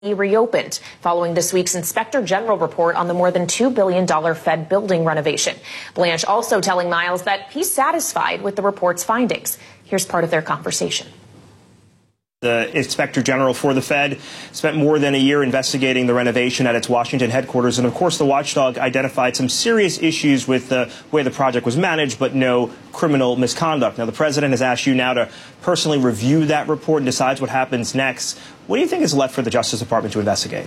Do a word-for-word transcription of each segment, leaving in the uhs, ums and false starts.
reopened following this week's Inspector General report on the more than two billion dollars Fed building renovation. Blanche also telling Miles that he's satisfied with the report's findings. Here's part of their conversation. The Inspector General for the Fed spent more than a year investigating the renovation at its Washington headquarters. And of course, the watchdog identified some serious issues with the way the project was managed, but no criminal misconduct. Now, the president has asked you now to personally review that report and decides what happens next. What do you think is left for the Justice Department to investigate?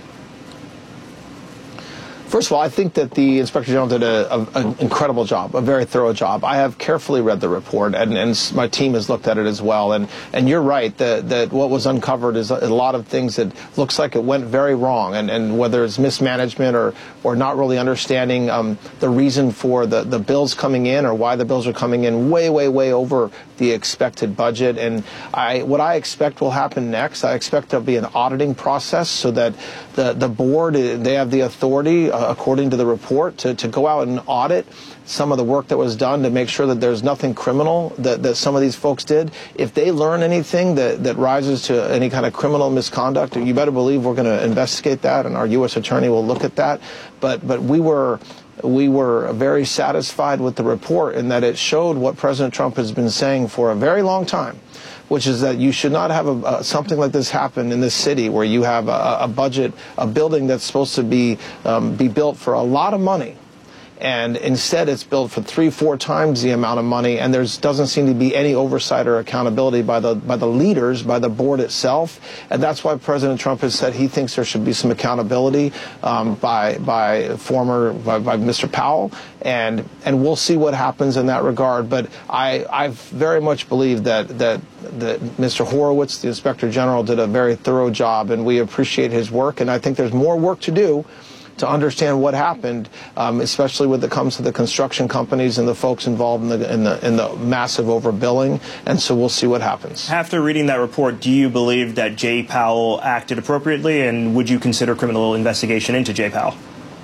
First of all, I think that the Inspector General did an incredible job, a very thorough job. I have carefully read the report, and, and my team has looked at it as well. And, and you're right that, that what was uncovered is a, a lot of things that looks like it went very wrong, and, and whether it's mismanagement or, or not really understanding um, the reason for the, the bills coming in or why the bills are coming in way, way, way over the expected budget. And I, what I expect will happen next, I expect there'll be an auditing process so that the, the board, they have the authority, uh, according to the report, to, to go out and audit some of the work that was done to make sure that there's nothing criminal that, that some of these folks did. If they learn anything that, that rises to any kind of criminal misconduct, you better believe we're going to investigate that, and our U S attorney will look at that. But, but we were... We were very satisfied with the report in that it showed what President Trump has been saying for a very long time, which is that you should not have a, uh, something like this happen in this city where you have a, a budget, a building that's supposed to be, um, be built for a lot of money. And instead, it's built for three, four times the amount of money, and there doesn't seem to be any oversight or accountability by the by the leaders, by the board itself. And that's why President Trump has said he thinks there should be some accountability um, by by former by, by Mister Powell, and and we'll see what happens in that regard. But I I very much believe that that that Mister Horowitz, the Inspector General, did a very thorough job, and we appreciate his work. And I think there's more work to do to understand what happened, um, especially when it comes to the construction companies and the folks involved in the, in the in the massive overbilling. And so we'll see what happens. After reading that report, do you believe that Jay Powell acted appropriately, and would you consider criminal investigation into Jay Powell?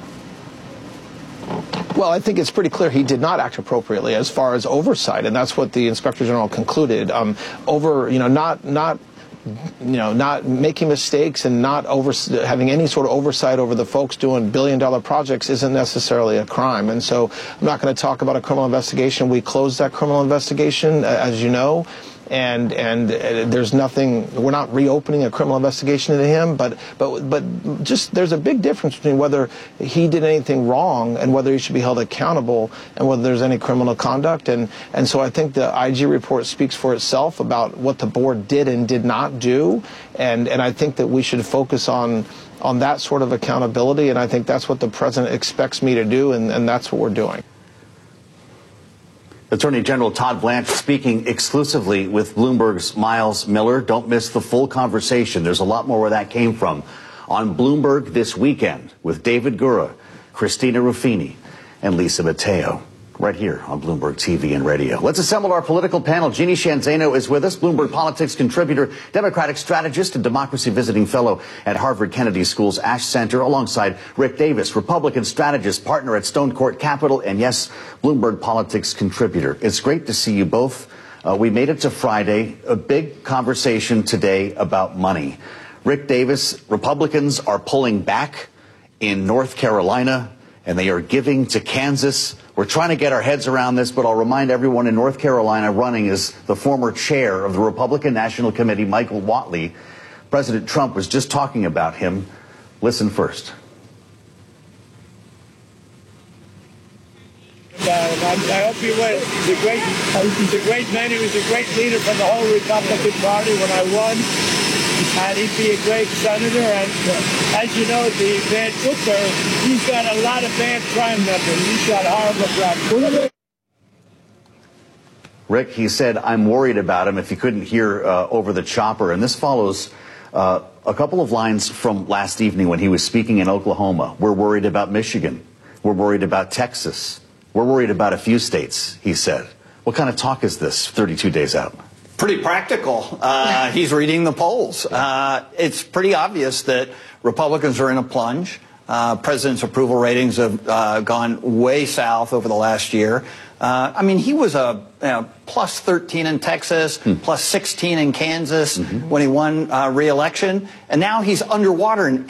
Well, I think it's pretty clear he did not act appropriately as far as oversight, and that's what the Inspector General concluded. Um, over, you know, not not. you know, not making mistakes and not over, having any sort of oversight over the folks doing billion-dollar projects isn't necessarily a crime. And so I'm not going to talk about a criminal investigation. We closed that criminal investigation, as you know, and and there's nothing. We're not reopening a criminal investigation into him, but but but just there's a big difference between whether he did anything wrong and whether he should be held accountable and whether there's any criminal conduct. And and so I think the I G report speaks for itself about what the board did and did not do, and and I think that we should focus on on that sort of accountability, and I think that's what the president expects me to do, and, and that's what we're doing. Attorney General Todd Blanche speaking exclusively with Bloomberg's Miles Miller. Don't miss the full conversation. There's a lot more where that came from on Bloomberg this weekend with David Gura, Christina Ruffini, and Lisa Mateo. Right here on Bloomberg T V and radio. Let's assemble our political panel. Jeannie Sheehan Zaino is with us, Bloomberg Politics contributor, Democratic strategist, and democracy visiting fellow at Harvard Kennedy School's Ash Center, alongside Rick Davis, Republican strategist, partner at Stone Court Capital, and yes, Bloomberg Politics contributor. It's great to see you both. Uh, we made it to Friday, a big conversation today about money. Rick Davis, Republicans are pulling back in North Carolina, and they are giving to Kansas. We're trying to get our heads around this, but I'll remind everyone in North Carolina running is the former chair of the Republican National Committee, Michael Whatley. President Trump was just talking about him. Listen first. Uh, I, I hope he wins. He's a great, he's a great man. He was a great leader for the whole Republican Party when I won. And he'd be a great senator. And uh, as you know, the Van Booker, he's got a lot of bad crime numbers. He's got horrible crime. Rick, he said, I'm worried about him, if you couldn't hear uh, over the chopper. And this follows uh, a couple of lines from last evening when he was speaking in Oklahoma. We're worried about Michigan. We're worried about Texas. We're worried about a few states, he said. What kind of talk is this thirty-two days out? Pretty practical. Uh, he's reading the polls. Uh, it's pretty obvious that Republicans are in a plunge. Uh, president's approval ratings have uh, gone way south over the last year. Uh, I mean, he was a you know, plus thirteen in Texas, hmm. plus sixteen in Kansas mm-hmm. when he won uh, re-election, and now he's underwater in